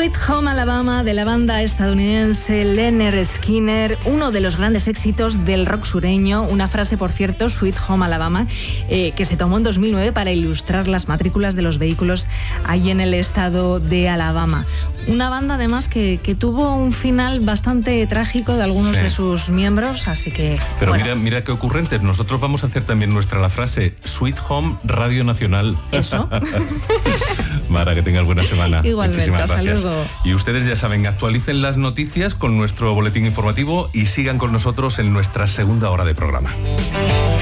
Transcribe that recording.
Sweet Home Alabama, de la banda estadounidense Lynyrd Skynyrd, uno de los grandes éxitos del rock sureño. Una frase, por cierto, Sweet Home Alabama, que se tomó en 2009 para ilustrar las matrículas de los vehículos allí en el estado de Alabama. Una banda, además, que tuvo un final bastante trágico de algunos de sus miembros, así que... Pero bueno. mira qué ocurrentes. Nosotros vamos a hacer también la frase Sweet Home Radio Nacional. Eso. Mara, que tengas buena semana. Igualmente, hasta luego. Y ustedes ya saben, actualicen las noticias con nuestro boletín informativo y sigan con nosotros en nuestra segunda hora de programa.